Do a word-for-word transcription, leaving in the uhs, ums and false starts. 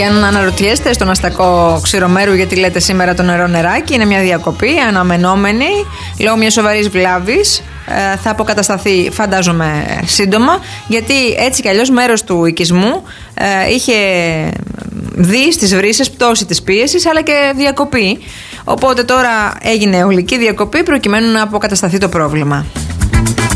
Και αν αναρωτιέστε στον αστακό Ξηρομέρου γιατί λέτε σήμερα το νερό νεράκι, είναι μια διακοπή αναμενόμενη λόγω μιας σοβαρής βλάβης. Θα αποκατασταθεί, φαντάζομαι, σύντομα, γιατί έτσι κι αλλιώς μέρος του οικισμού είχε δει στις βρύσες πτώση της πίεσης αλλά και διακοπή. Οπότε τώρα έγινε ολική διακοπή προκειμένου να αποκατασταθεί το πρόβλημα.